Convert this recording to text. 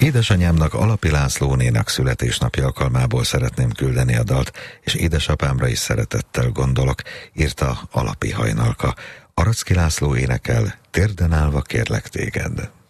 Édesanyámnak, Alapi Lászlónénak születésnapja alkalmából szeretném küldeni a dalt, és édesapámra is szeretettel gondolok, írta Alapi Hajnalka. Aracki László énekel, Térden állva kérlek téged.